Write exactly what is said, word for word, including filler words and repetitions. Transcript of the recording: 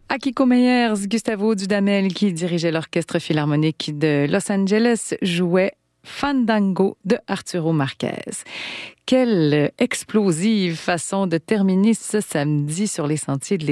Akiko Meyers, Gustavo Dudamel, qui dirigeait l'Orchestre Philharmonique de Los Angeles, jouait Fandango de Arturo Marquez. Quelle explosive façon de terminer ce samedi sur les sentiers de